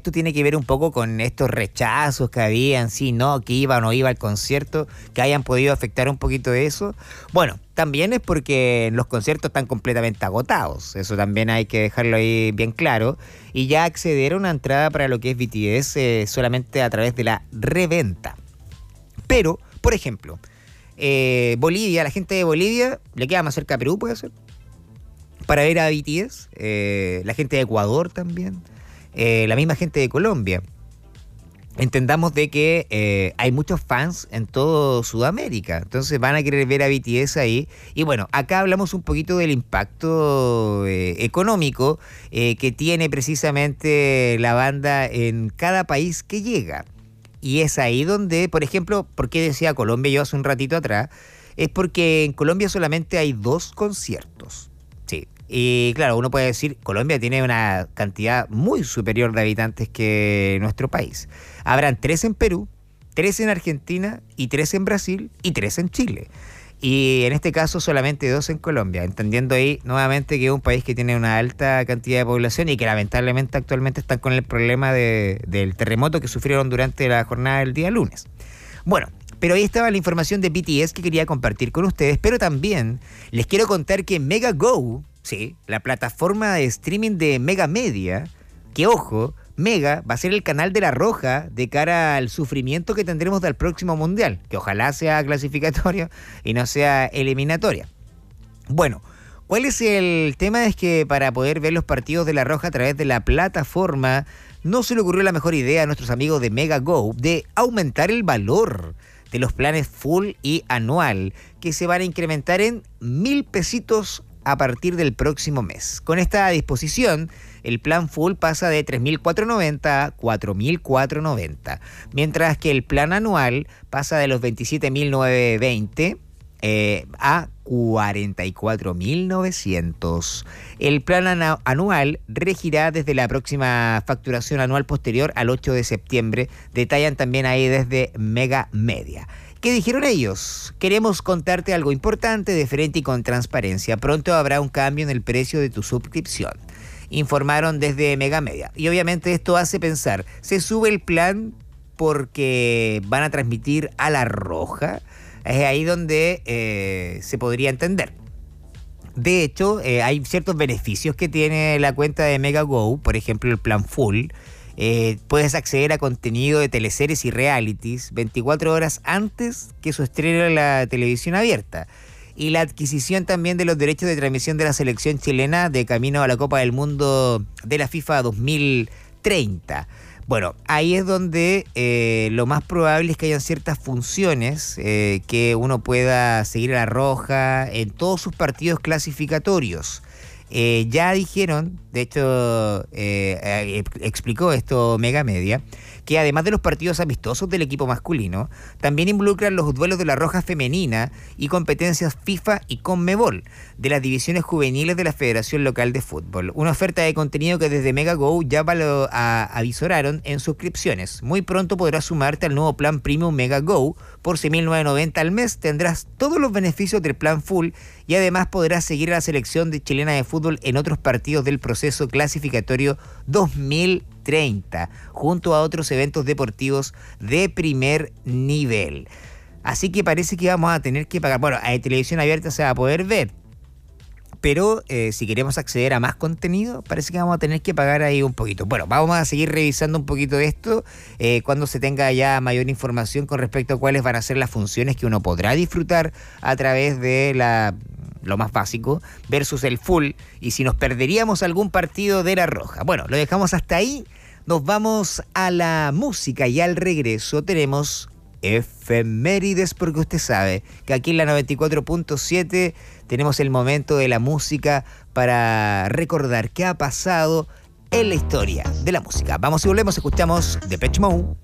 esto tiene que ver un poco con estos rechazos que habían, sí, no, que iba o no iba al concierto, que hayan podido afectar un poquito de eso. Bueno, también es porque los conciertos están completamente agotados, eso también hay que dejarlo ahí bien claro, y ya acceder a una entrada para lo que es BTS solamente a través de la reventa. Pero, por ejemplo, Bolivia, la gente de Bolivia, le queda más cerca a Perú, puede ser, para ver a BTS, la gente de Ecuador también, la misma gente de Colombia. Entendamos de que hay muchos fans en todo Sudamérica, entonces van a querer ver a BTS ahí. Y bueno, acá hablamos un poquito del impacto económico que tiene precisamente la banda en cada país que llega. Y es ahí donde, por ejemplo, ¿por qué decía Colombia yo hace un ratito atrás? Es porque en Colombia solamente hay 2 conciertos. Sí. Y claro, uno puede decir, Colombia tiene una cantidad muy superior de habitantes que nuestro país. Habrán 3 en Perú, 3 en Argentina y 3 en Brasil y 3 en Chile. Y en este caso solamente 2 en Colombia, entendiendo ahí nuevamente que es un país que tiene una alta cantidad de población y que lamentablemente actualmente están con el problema del terremoto que sufrieron durante la jornada del día lunes. Bueno, pero ahí estaba la información de BTS que quería compartir con ustedes, pero también les quiero contar que Mega Go, sí, la plataforma de streaming de Mega Media, que ojo, Mega va a ser el canal de La Roja de cara al sufrimiento que tendremos del próximo Mundial, que ojalá sea clasificatorio y no sea eliminatoria. Bueno, ¿cuál es el tema? Es que para poder ver los partidos de La Roja a través de la plataforma, no se le ocurrió la mejor idea a nuestros amigos de Mega Go de aumentar el valor de los planes full y anual, que se van a incrementar en 1.000 pesitos a partir del próximo mes. Con esta disposición, el plan full pasa de 3.490 a 4.490, mientras que el plan anual pasa de los 27.920 a 44.900. El plan anual regirá desde la próxima facturación anual posterior al 8 de septiembre. Detallan también ahí desde Mega Media. ¿Qué dijeron ellos? Queremos contarte algo importante, de frente y con transparencia. Pronto habrá un cambio en el precio de tu suscripción, informaron desde Mega Media. Y obviamente esto hace pensar, ¿se sube el plan porque van a transmitir a La Roja? Es ahí donde se podría entender. De hecho, hay ciertos beneficios que tiene la cuenta de Mega Go, por ejemplo el plan full. Puedes acceder a contenido de teleseries y realities 24 horas antes que su estreno en la televisión abierta. Y la adquisición también de los derechos de transmisión de la selección chilena de camino a la Copa del Mundo de la FIFA 2030. Bueno, ahí es donde lo más probable es que hayan ciertas funciones que uno pueda seguir a La Roja en todos sus partidos clasificatorios. Ya dijeron, de hecho explicó esto Mega Media, que además de los partidos amistosos del equipo masculino, también involucran los duelos de La Roja femenina y competencias FIFA y Conmebol de las divisiones juveniles de la Federación Local de Fútbol. Una oferta de contenido que desde Mega Go ya avisoraron en suscripciones. Muy pronto podrás sumarte al nuevo plan Premium Mega Go. Por 6.990 al mes tendrás todos los beneficios del plan full y además podrás seguir a la selección chilena de fútbol en otros partidos del proceso clasificatorio 2030, junto a otros eventos deportivos de primer nivel. Así que parece que vamos a tener que pagar. Bueno, a televisión abierta se va a poder ver, pero si queremos acceder a más contenido, parece que vamos a tener que pagar ahí un poquito. Bueno, vamos a seguir revisando un poquito de esto cuando se tenga ya mayor información con respecto a cuáles van a ser las funciones que uno podrá disfrutar a través de lo más básico versus el full, y si nos perderíamos algún partido de La Roja. Bueno, lo dejamos hasta ahí. Nos vamos a la música y al regreso tenemos efemérides, porque usted sabe que aquí en la 94.7 tenemos el momento de la música para recordar qué ha pasado en la historia de la música. Vamos y volvemos, escuchamos Depeche Mode.